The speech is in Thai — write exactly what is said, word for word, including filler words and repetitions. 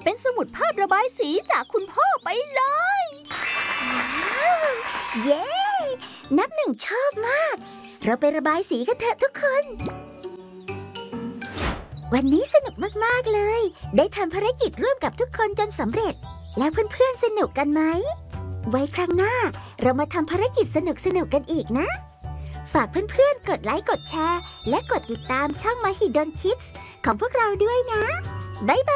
เป็นสมุดภาพระบายสีจากคุณพ่อไปเลยเย้ นับหนึ่งชอบมากเราไประบายสีกันเถอะทุกคนวันนี้สนุกมากๆเลยได้ทำภารกิจร่วมกับทุกคนจนสำเร็จแล้วเพื่อนๆสนุกกันไหมไว้ครั้งหน้าเรามาทำภารกิจสนุกๆกันอีกนะฝากเพื่อนๆกดไลค์กดแชร์และกดติดตามช่อง Mahidol Kids ของพวกเราด้วยนะบ๊ายบาย